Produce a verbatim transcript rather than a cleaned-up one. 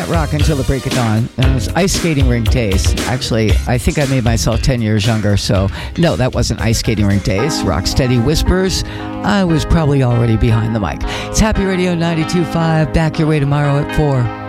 Rock until the break of dawn. And it was ice skating rink days. Actually, I think I made myself ten years younger, so no, that wasn't ice skating rink days. Rocksteady Whispers, I was probably already behind the mic. It's Happy Radio ninety-two point five, back your way tomorrow at four.